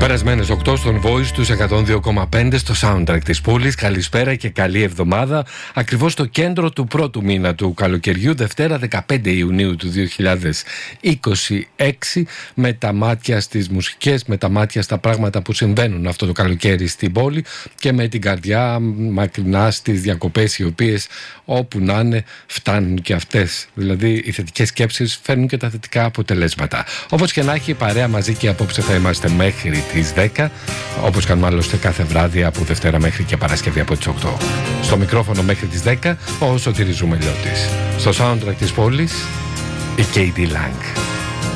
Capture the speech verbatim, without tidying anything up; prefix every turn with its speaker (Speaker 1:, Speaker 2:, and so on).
Speaker 1: Περασμένες οκτώ στον Voice τους εκατόν δύο κόμμα πέντε στο soundtrack της πόλης. Καλησπέρα και καλή εβδομάδα. Ακριβώς στο κέντρο του πρώτου μήνα του καλοκαιριού, Δευτέρα δεκαπέντε Ιουνίου του δύο χιλιάδες είκοσι έξι, με τα μάτια στις μουσικές, με τα μάτια στα πράγματα που συμβαίνουν αυτό το καλοκαίρι στην πόλη και με την καρδιά μακρινά στις διακοπές, οι οποίες όπου να είναι φτάνουν και αυτές. Δηλαδή οι θετικές σκέψεις φέρνουν και τα θετικά αποτελέσματα. Όπως και να έχει, παρέα μαζί και απόψε θα είμαστε μέχρι τις δέκα, όπως κάνουμε άλλωστε κάθε βράδυ από Δευτέρα μέχρι και Παρασκευή από τις οκτώ. Στο μικρόφωνο μέχρι τις δέκα ο Σωτήρης Ζουμελιώτης. Στο soundtrack της πόλης η Katie Lang.